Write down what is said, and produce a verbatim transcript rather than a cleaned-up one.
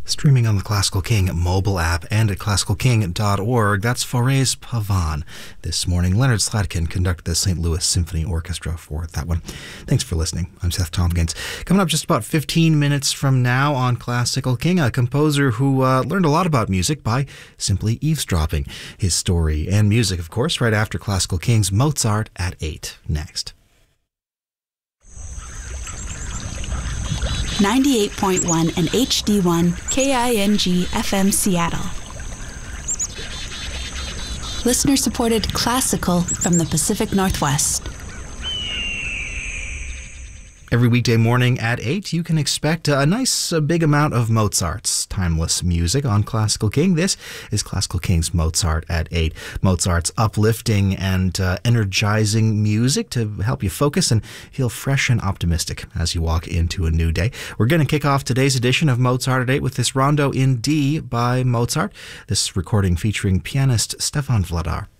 Streaming on the Classical King mobile app and at classical king dot org. That's Fauré's Pavane. This morning, Leonard Slatkin conducted the Saint Louis Symphony Orchestra for that one. Thanks for listening. I'm Seth Tompkins. Coming up just about fifteen minutes from now on Classical King, a composer who uh, learned a lot about music by simply eavesdropping. His story and music, of course, right after Classical King's Mozart at eight. Next. ninety-eight point one and H D one K I N G F M Seattle. Listener-supported classical from the Pacific Northwest. Every weekday morning at eight, you can expect a nice a big amount of Mozart's timeless music on Classical King. This is Classical King's Mozart at eight. Mozart's uplifting and uh, energizing music to help you focus and feel fresh and optimistic as you walk into a new day. We're going to kick off today's edition of Mozart at eight with this Rondo in D by Mozart. This recording featuring pianist Stefan Vladar.